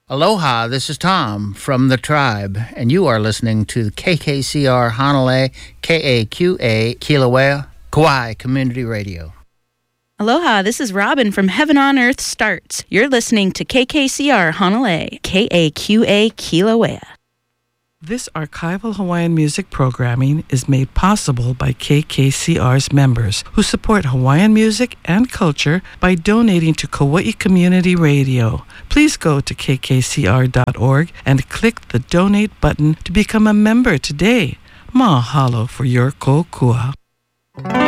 Aloha, this is Tom from The Tribe, and you are listening to KKCR Hanalei, KAQA Kilauea, Kauai Community Radio. Aloha, this is Robin from Heaven on Earth Starts. You're listening to KKCR Hanalei, KAQA Kilauea. This archival Hawaiian music programming is made possible by KKCR's members who support Hawaiian music and culture by donating to Kauai Community Radio. Please go to kkcr.org and click the donate button to become a member today. Mahalo for your kokua.